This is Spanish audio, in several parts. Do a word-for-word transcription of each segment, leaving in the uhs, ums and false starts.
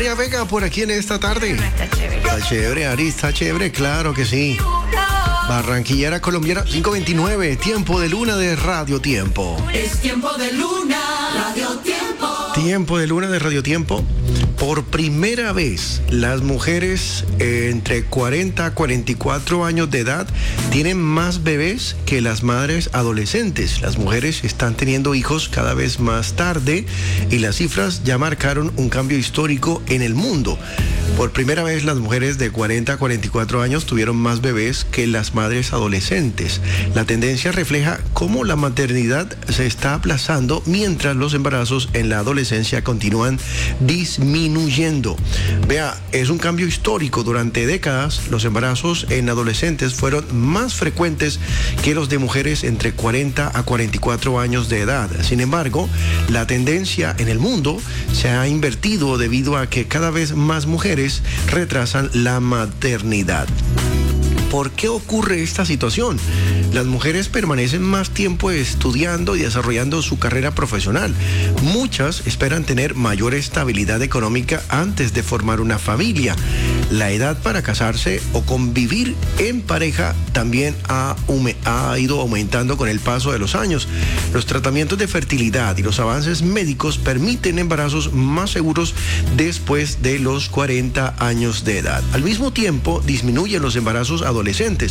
María Vega por aquí en esta tarde. Está chévere. Está chévere, Ari, está chévere, claro que sí. Barranquillera colombiana, cinco veintinueve, tiempo de luna de Radio Tiempo. Es tiempo de luna, Radio Tiempo. Tiempo de luna de Radio Tiempo. Por primera vez, las mujeres eh, entre cuarenta a cuarenta y cuatro años de edad tienen más bebés que las madres adolescentes. Las mujeres están teniendo hijos cada vez más tarde y las cifras ya marcaron un cambio histórico en el mundo. Por primera vez, las mujeres de cuarenta a cuarenta y cuatro años tuvieron más bebés que las madres adolescentes. La tendencia refleja cómo la maternidad se está aplazando mientras los embarazos en la adolescencia continúan disminuyendo. Vea, es un cambio histórico. Durante décadas, los embarazos en adolescentes fueron más frecuentes que los de mujeres entre cuarenta a cuarenta y cuatro años de edad. Sin embargo, la tendencia en el mundo se ha invertido debido a que cada vez más mujeres retrasan la maternidad. ¿Por qué ocurre esta situación? Las mujeres permanecen más tiempo estudiando y desarrollando su carrera profesional. Muchas esperan tener mayor estabilidad económica antes de formar una familia. La edad para casarse o convivir en pareja también ha, ha ido aumentando con el paso de los años. Los tratamientos de fertilidad y los avances médicos permiten embarazos más seguros después de los cuarenta años de edad. Al mismo tiempo, disminuyen los embarazos adolescentes.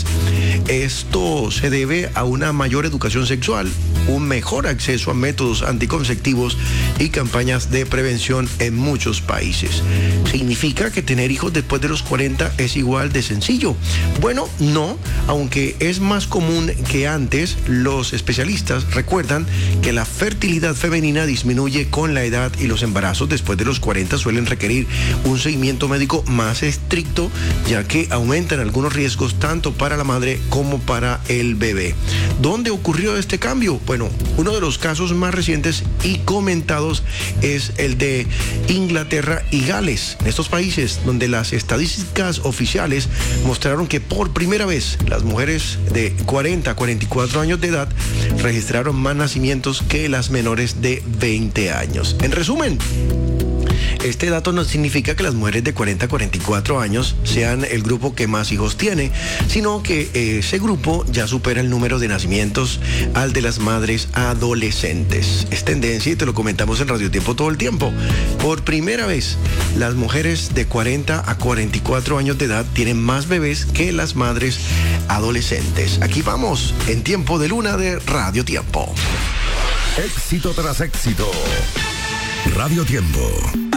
Esto se debe a una mayor educación sexual, un mejor acceso a métodos anticonceptivos y campañas de prevención en muchos países. ¿Significa que tener hijos después de los cuarenta es igual de sencillo? Bueno, no, aunque es más común que antes. Los especialistas recuerdan que la fertilidad femenina disminuye con la edad y los embarazos después de los cuarenta suelen requerir un seguimiento médico más estricto, ya que aumentan algunos riesgos tanto para la madre como para el bebé. ¿Dónde ocurrió este cambio? Bueno, uno de los casos más recientes y comentados es el de Inglaterra y Gales. En estos países donde las estadísticas oficiales mostraron que por primera vez las mujeres de cuarenta a cuarenta y cuatro años de edad registraron más nacimientos que las menores de veinte años. En resumen, este dato no significa que las mujeres de cuarenta a cuarenta y cuatro años sean el grupo que más hijos tiene, sino que ese grupo ya supera el número de nacimientos al de las madres adolescentes. Es tendencia y te lo comentamos en Radio Tiempo todo el tiempo. Por primera vez, las mujeres de cuarenta a cuarenta y cuatro años de edad tienen más bebés que las madres adolescentes. Aquí vamos, en Tiempo de Luna de Radio Tiempo. Éxito tras éxito. Radio Tiempo.